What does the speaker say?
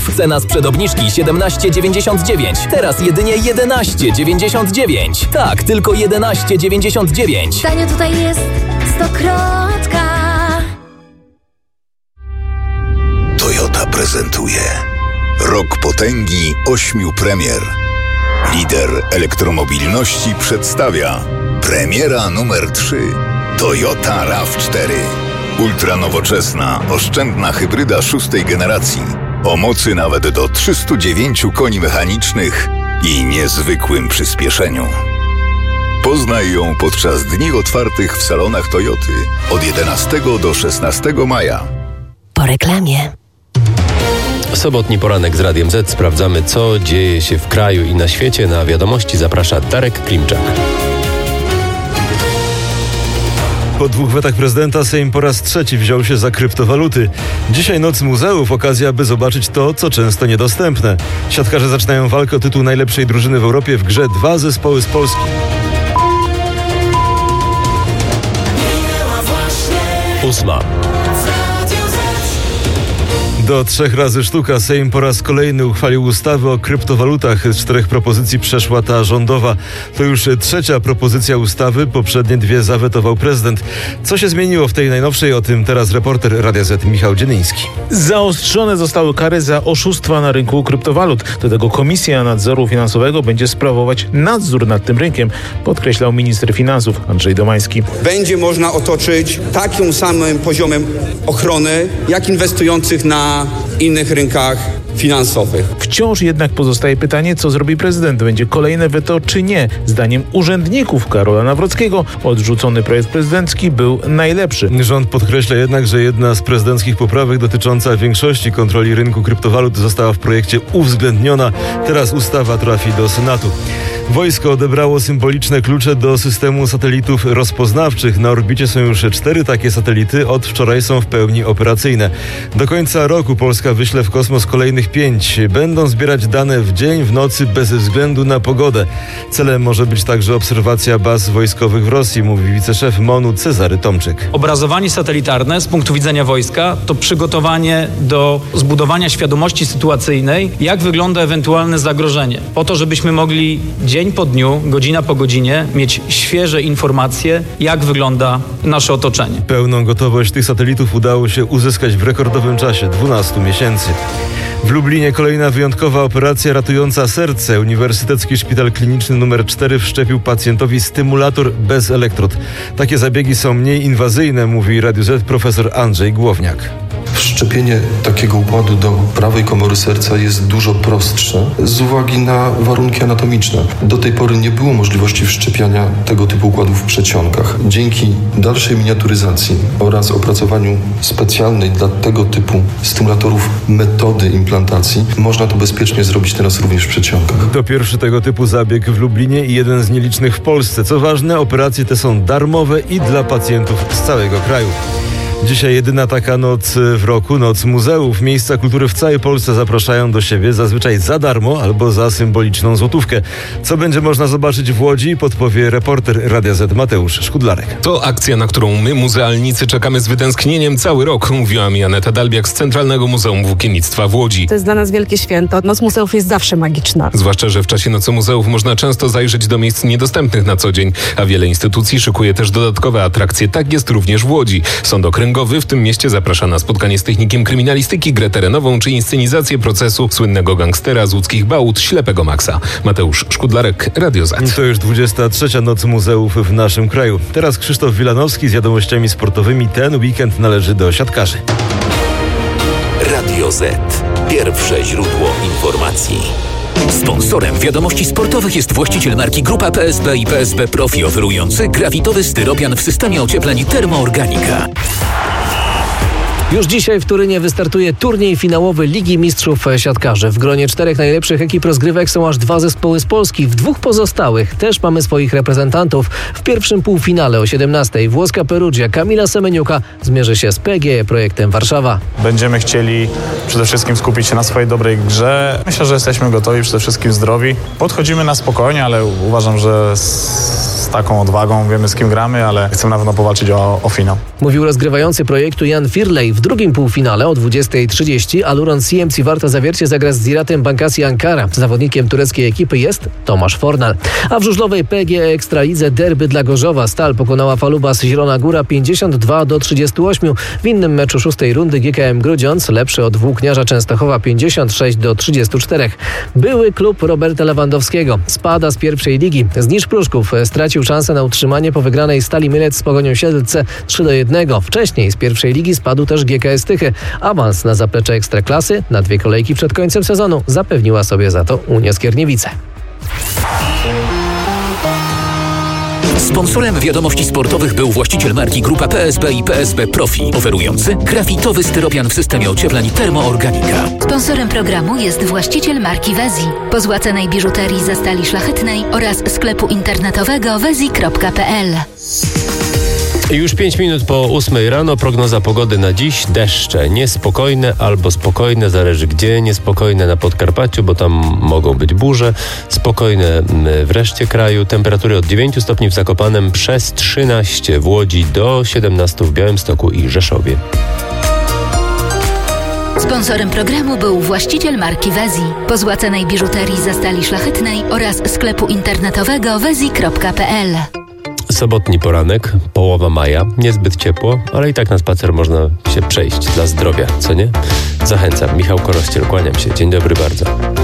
Cena sprzed obniżki 17,99. Teraz jedynie 11,99. Tak, tylko 11,99. Tanio tutaj jest Stokrotka. Toyota prezentuje Rok potęgi 8 premier. Lider elektromobilności przedstawia premiera numer 3 Toyota RAV4. Ultranowoczesna, oszczędna hybryda 6. generacji o mocy nawet do 309 koni mechanicznych i niezwykłym przyspieszeniu. Poznaj ją podczas dni otwartych w salonach Toyoty od 11 do 16 maja. Po reklamie. Sobotni poranek z Radiem Z. Sprawdzamy, co dzieje się w kraju i na świecie. Na wiadomości zaprasza Darek Klimczak. Po 2 wetach prezydenta Sejm po raz 3 wziął się za kryptowaluty. Dzisiaj Noc Muzeów, okazja, by zobaczyć to, co często niedostępne. Siatkarze zaczynają walkę o tytuł najlepszej drużyny w Europie. W grze 2 zespoły z Polski. Ósma. Do 3 razy sztuka. Sejm po raz kolejny uchwalił ustawę o kryptowalutach. Z 4 propozycji przeszła ta rządowa. To już 3. propozycja ustawy. Poprzednie 2 zawetował prezydent. Co się zmieniło w tej najnowszej? O tym teraz reporter Radia Z Michał Dziedyński. Zaostrzone zostały kary za oszustwa na rynku kryptowalut. Do tego Komisja Nadzoru Finansowego będzie sprawować nadzór nad tym rynkiem, podkreślał minister finansów Andrzej Domański. Będzie można otoczyć takim samym poziomem ochrony, jak inwestujących na innych rynkach finansowych. Wciąż jednak pozostaje pytanie, co zrobi prezydent. Będzie kolejne weto czy nie? Zdaniem urzędników Karola Nawrockiego odrzucony projekt prezydencki był najlepszy. Rząd podkreśla jednak, że jedna z prezydenckich poprawek dotycząca większości kontroli rynku kryptowalut została w projekcie uwzględniona. Teraz ustawa trafi do Senatu. Wojsko odebrało symboliczne klucze do systemu satelitów rozpoznawczych. Na orbicie są już 4 takie satelity. Od wczoraj są w pełni operacyjne. Do końca roku Polska wyśle w kosmos kolejnych 5. Będą zbierać dane w dzień, w nocy, bez względu na pogodę. Celem może być także obserwacja baz wojskowych w Rosji, mówi wiceszef MON-u Cezary Tomczyk. Obrazowanie satelitarne z punktu widzenia wojska to przygotowanie do zbudowania świadomości sytuacyjnej, jak wygląda ewentualne zagrożenie. Po to, żebyśmy mogli dzień po dniu, godzina po godzinie mieć świeże informacje, jak wygląda nasze otoczenie. Pełną gotowość tych satelitów udało się uzyskać w rekordowym czasie 12 miesięcy. W Lublinie kolejna wyjątkowa operacja ratująca serce. Uniwersytecki Szpital Kliniczny nr 4 wszczepił pacjentowi stymulator bez elektrod. Takie zabiegi są mniej inwazyjne, mówi Radiu Z profesor Andrzej Głowniak. Wszczepienie takiego układu do prawej komory serca jest dużo prostsze z uwagi na warunki anatomiczne. Do tej pory nie było możliwości wszczepiania tego typu układów w przedsionkach. Dzięki dalszej miniaturyzacji oraz opracowaniu specjalnej dla tego typu stymulatorów metody implantacji można to bezpiecznie zrobić teraz również w przedsionkach. To pierwszy tego typu zabieg w Lublinie i jeden z nielicznych w Polsce. Co ważne, operacje te są darmowe i dla pacjentów z całego kraju. Dzisiaj jedyna taka noc w roku, Noc Muzeów. Miejsca kultury w całej Polsce zapraszają do siebie, zazwyczaj za darmo albo za symboliczną złotówkę. Co będzie można zobaczyć w Łodzi, podpowie reporter Radia Z Mateusz Szkudlarek. To akcja, na którą my, muzealnicy, czekamy z wytęsknieniem cały rok, mówiła mi Aneta Dalbiak z Centralnego Muzeum Włókiennictwa w Łodzi. To jest dla nas wielkie święto. Noc Muzeów jest zawsze magiczna. Zwłaszcza, że w czasie Nocy Muzeów można często zajrzeć do miejsc niedostępnych na co dzień, a wiele instytucji szykuje też dodatkowe atrakcje. Tak jest również w Łodzi. Sąd okręgowy w tym mieście zaprasza na spotkanie z technikiem kryminalistyki, grę terenową czy inscenizację procesu słynnego gangstera z łódzkich Bałut, Ślepego Maxa. Mateusz Szkudlarek, Radio Z. To już 23. Noc Muzeów w naszym kraju. Teraz Krzysztof Wilanowski z wiadomościami sportowymi. Ten weekend należy do siatkarzy. Radio Z. Pierwsze źródło informacji. Sponsorem wiadomości sportowych jest właściciel marki Grupa PSB i PSB Profi, oferujący grafitowy styropian w systemie ociepleń Termoorganika. Już dzisiaj w Turynie wystartuje turniej finałowy Ligi Mistrzów Siatkarzy. W gronie 4 najlepszych ekip rozgrywek są aż 2 zespoły z Polski. W 2 pozostałych też mamy swoich reprezentantów. W pierwszym półfinale o 17:00 włoska Perugia Kamila Semeniuka zmierzy się z PGE Projektem Warszawa. Będziemy chcieli przede wszystkim skupić się na swojej dobrej grze. Myślę, że jesteśmy gotowi, przede wszystkim zdrowi. Podchodzimy na spokojnie, ale uważam, że z taką odwagą. Wiemy, z kim gramy, ale chcemy na pewno powalczyć o finał. Mówił rozgrywający projektu Jan Firlej. W drugim półfinale o 20:30 Aluron CMC Warta Zawiercie zagra z Ziratem Bankasi Ankara. Zawodnikiem tureckiej ekipy jest Tomasz Fornal. A w żużlowej PGE Ekstralidze derby dla Gorzowa. Stal pokonała Falubas Zielona Góra 52-38. W innym meczu 6. rundy GKM Grudziądz, lepszy od Włókniarza Częstochowa 56-34. Były klub Roberta Lewandowskiego spada z pierwszej ligi. Znicz Pruszków stracił szansę na utrzymanie po wygranej Stali Mielec z Pogonią Siedlce 3-1. Wcześniej z pierwszej ligi spadł też GKS Tychy. Awans na zaplecze Ekstraklasy na 2 kolejki przed końcem sezonu zapewniła sobie za to Unia Skierniewice. Sponsorem wiadomości sportowych był właściciel marki Grupa PSB i PSB Profi, oferujący grafitowy styropian w systemie ociepleń Termoorganika. Sponsorem programu jest właściciel marki Wezi, pozłacanej biżuterii ze stali szlachetnej oraz sklepu internetowego wezi.pl. Już 5 minut po 8 rano, prognoza pogody na dziś. Deszcze niespokojne albo spokojne, zależy gdzie. Niespokojne na Podkarpaciu, bo tam mogą być burze. Spokojne w reszcie kraju. Temperatury od 9 stopni w Zakopanem, przez 13 w Łodzi do 17 w Białymstoku i Rzeszowie. Sponsorem programu był właściciel marki Wezi, pozłacanej biżuterii ze stali szlachetnej oraz sklepu internetowego wezi.pl. Sobotni poranek, połowa maja, niezbyt ciepło, ale i tak na spacer można się przejść dla zdrowia, co nie? Zachęcam, Michał Korościel, kłaniam się, dzień dobry bardzo.